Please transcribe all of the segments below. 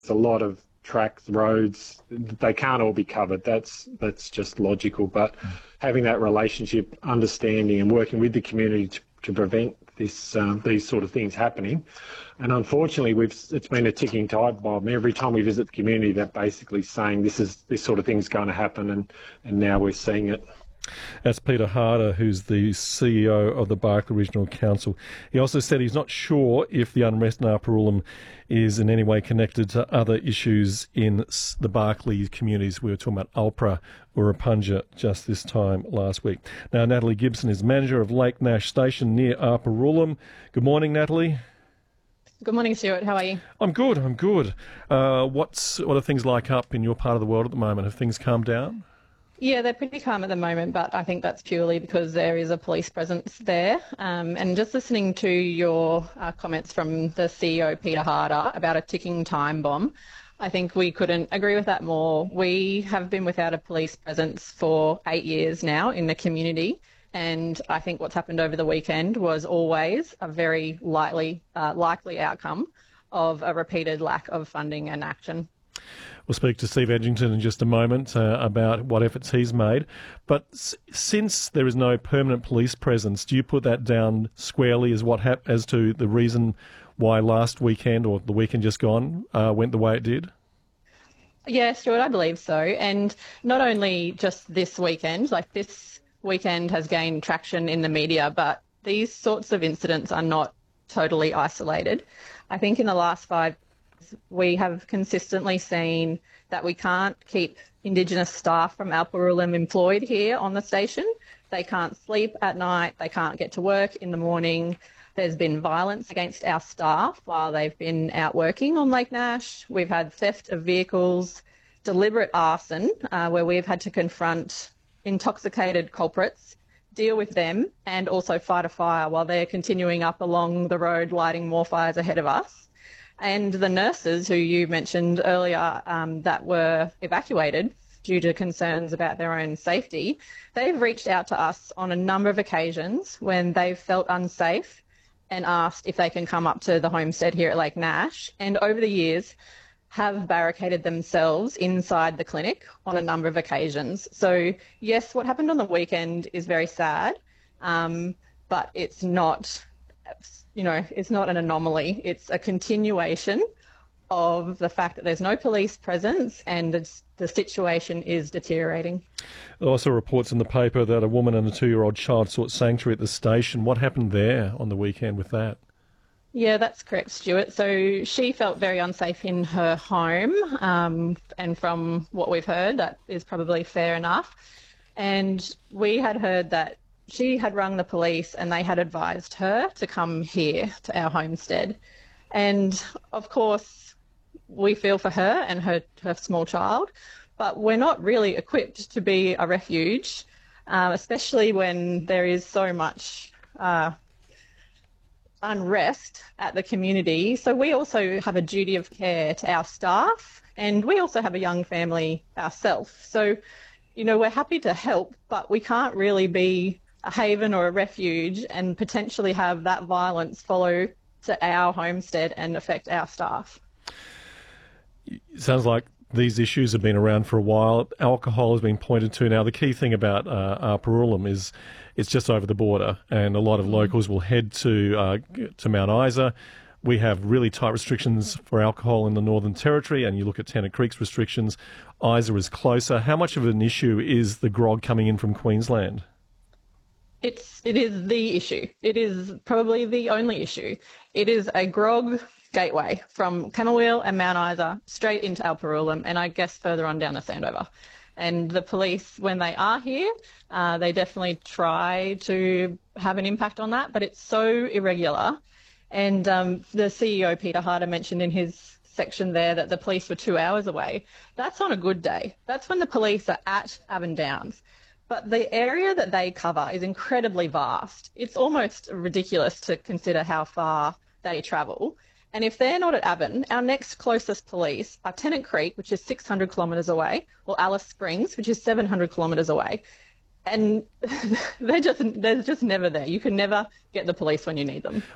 a lot of tracks, roads, they can't all be covered. That's just logical. But having that relationship, understanding and working with the community to prevent these sort of things happening. And unfortunately, it's been a ticking time bomb. Every time we visit the community, they're basically saying this sort of thing's going to happen, and now we're seeing it. That's Peter Harder, who's the CEO of the Barkly Regional Council. He also said he's not sure if the unrest in Upper Ullum is in any way connected to other issues in the Barkly communities. We were talking about Alpra or Rapunga just this time last week. Now, Natalie Gibson is manager of Lake Nash Station near Upper Ullum. Good morning, Natalie. Good morning, Stuart. How are you? I'm good. What are things like up in your part of the world at the moment? Have things calmed down? Yeah, they're pretty calm at the moment, but I think that's purely because there is a police presence there. And just listening to your comments from the CEO, Peter Harder, about a ticking time bomb, I think we couldn't agree with that more. We have been without a police presence for 8 years now in the community, and I think what's happened over the weekend was always a very likely outcome of a repeated lack of funding and action. We'll speak to Steve Edgington in just a moment about what efforts he's made. But since there is no permanent police presence, do you put that down squarely as to the reason why last weekend or the weekend just gone went the way it did? Yeah, Stuart, I believe so. And not only just this weekend, like this weekend has gained traction in the media, but these sorts of incidents are not totally isolated. I think in the last 5 we have consistently seen that we can't keep Indigenous staff from Upper Ullum employed here on the station. They can't sleep at night, they can't get to work in the morning. There's been violence against our staff while they've been out working on Lake Nash. We've had theft of vehicles, deliberate arson, where we've had to confront intoxicated culprits, deal with them, and also fight a fire while they're continuing up along the road, lighting more fires ahead of us. And the nurses who you mentioned earlier that were evacuated due to concerns about their own safety, they've reached out to us on a number of occasions when they've felt unsafe and asked if they can come up to the homestead here at Lake Nash, and over the years have barricaded themselves inside the clinic on a number of occasions. So yes, what happened on the weekend is very sad, but it's not... it's not an anomaly. It's a continuation of the fact that there's no police presence and the situation is deteriorating. There are also reports in the paper that a woman and a 2-year-old child sought sanctuary at the station. What happened there on the weekend with that? Yeah, that's correct, Stuart. So she felt very unsafe in her home, and from what we've heard, that is probably fair enough. And we had heard that she had rung the police and they had advised her to come here to our homestead. And of course, we feel for her and her small child, but we're not really equipped to be a refuge, especially when there is so much unrest at the community. So we also have a duty of care to our staff, and we also have a young family ourselves. So, we're happy to help, but we can't really be a haven or a refuge and potentially have that violence follow to our homestead and affect our staff. It sounds like these issues have been around for a while. Alcohol has been pointed to. Now, the key thing about Upper Ullum is it's just over the border, and a lot of locals will head to Mount Isa. We have really tight restrictions for alcohol in the Northern Territory, and you look at Tennant Creek's restrictions. Isa is closer. How much of an issue is the grog coming in from Queensland? It is the issue. It is probably the only issue. It is a grog gateway from Camooweal and Mount Isa straight into Upper Ullum, and I guess further on down the Sandover. And the police, when they are here, they definitely try to have an impact on that, but it's so irregular. And the CEO, Peter Harder, mentioned in his section there that the police were 2 hours away. That's on a good day. That's when the police are at Avon Downs. But the area that they cover is incredibly vast. It's almost ridiculous to consider how far they travel. And if they're not at Avon, our next closest police are Tennant Creek, which is 600 kilometres away, or Alice Springs, which is 700 kilometres away. And they're just never there. You can never get the police when you need them.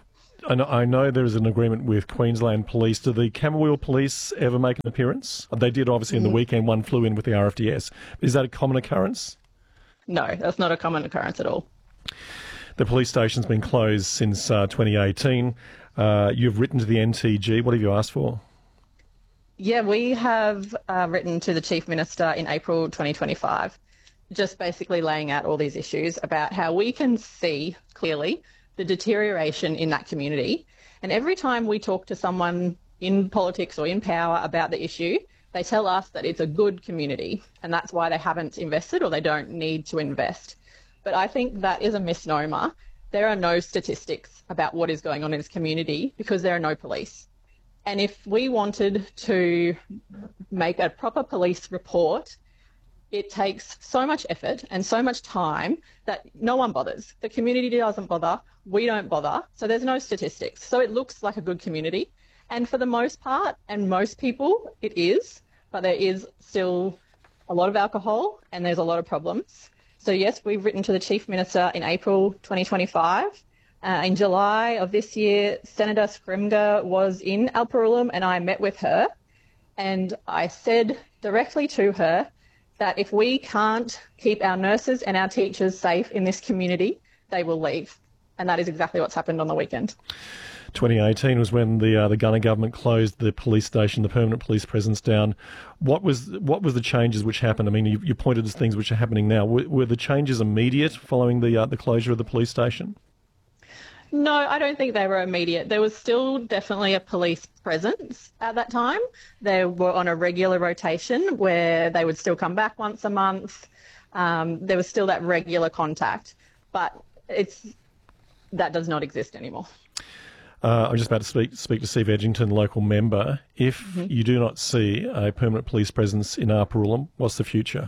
I know there is an agreement with Queensland Police. Do the Camberwell Police ever make an appearance? They did, obviously, in the weekend. One flew in with the RFDS. Is that a common occurrence? No, that's not a common occurrence at all. The police station's been closed since 2018. You've written to the NTG. What have you asked for? Yeah, we have written to the Chief Minister in April 2025, just basically laying out all these issues about how we can see clearly the deterioration in that community. And every time we talk to someone in politics or in power about the issue, they tell us that it's a good community and that's why they haven't invested or they don't need to invest. But I think that is a misnomer. There are no statistics about what is going on in this community because there are no police. And if we wanted to make a proper police report, it takes so much effort and so much time that no one bothers. The community doesn't bother. We don't bother. So there's no statistics. So it looks like a good community. And for the most part, and most people, it is. But there is still a lot of alcohol and there's a lot of problems. So yes, we've written to the Chief Minister in April 2025. In July of this year, Senator Scrimger was in Alparullum and I met with her. And I said directly to her that if we can't keep our nurses and our teachers safe in this community, they will leave. And that is exactly what's happened on the weekend. 2018 was when the Gunner government closed the police station, the permanent police presence down. What was the changes which happened? I mean, you pointed to things which are happening now. Were the changes immediate following the closure of the police station? No, I don't think they were immediate. There was still definitely a police presence at that time. They were on a regular rotation where they would still come back once a month. There was still that regular contact, but that does not exist anymore. I'm just about to speak to Steve Edgington, local member. If you do not see a permanent police presence in Arparullum, what's the future?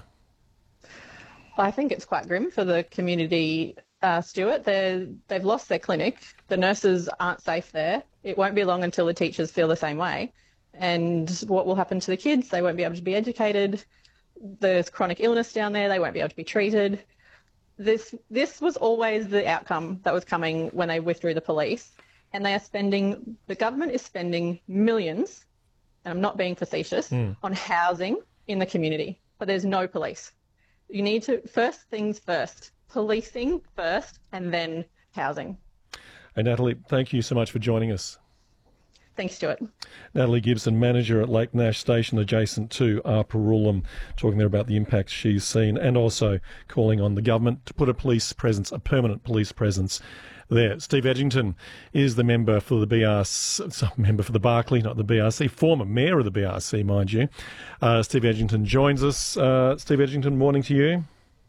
I think it's quite grim for the community, Stuart. They've lost their clinic. The nurses aren't safe there. It won't be long until the teachers feel the same way. And what will happen to the kids? They won't be able to be educated. There's chronic illness down there. They won't be able to be treated. This was always the outcome that was coming when they withdrew the police. And the government is spending millions, and I'm not being facetious, on housing in the community. But there's no police. You need to, first things first, policing first and then housing. Hey, Natalie, thank you so much for joining us. Thanks, Stuart. Natalie Gibson, manager at Lake Nash Station adjacent to Arparullum, talking there about the impact she's seen and also calling on the government to put a permanent police presence there. Steve Edgington is the member for the the Barkly, not the BRC, former mayor of the BRC, mind you. Steve Edgington joins us. Steve Edgington, morning to you.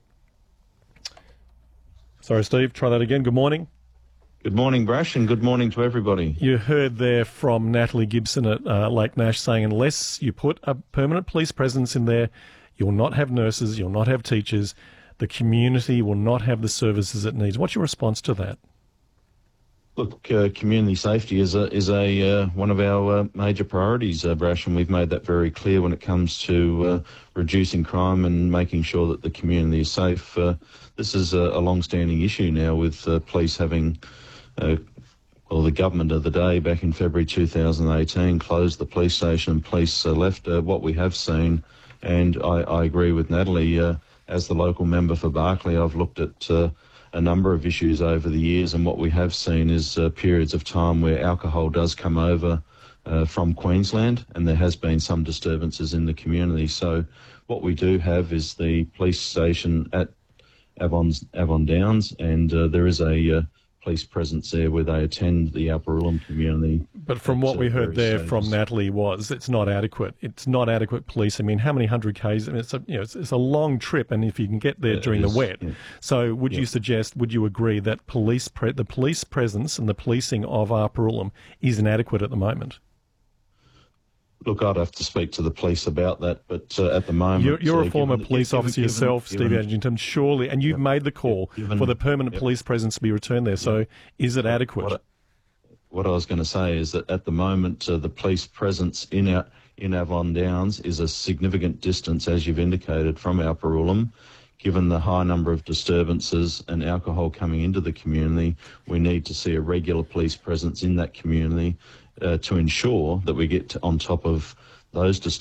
Sorry, Steve, try that again. Good morning. Good morning, Brash, and good morning to everybody. You heard there from Natalie Gibson at Lake Nash saying unless you put a permanent police presence in there, you'll not have nurses, you'll not have teachers, the community will not have the services it needs. What's your response to that? Look, community safety is one of our major priorities, Brash, and we've made that very clear when it comes to reducing crime and making sure that the community is safe. This is a long-standing issue now with police having, the government of the day back in February 2018 closed the police station and police left. What we have seen, and I agree with Natalie, as the local member for Barkly, I've looked at a number of issues over the years, and what we have seen is periods of time where alcohol does come over from Queensland, and there has been some disturbances in the community. So what we do have is the police station at Avon Downs, and there is a police presence there where they attend the Arparullum community. But from what we heard there from Natalie it's not adequate. It's not adequate police. I mean, how many 100Ks? I mean, it's a long trip, and if you can get there during the wet. Yeah. So would you agree that the police presence and the policing of Arparullum is inadequate at the moment? Look, I'd have to speak to the police about that, but at the moment... You're a former police officer yourself, Steve Edgington, surely, and you've made the call for the permanent police presence to be returned there, so is it adequate? What I was going to say is that at the moment, the police presence in Avon Downs is a significant distance, as you've indicated, from Arparullum. given the high number of disturbances and alcohol coming into the community, we need to see a regular police presence in that community to ensure that we get on top of those disturbances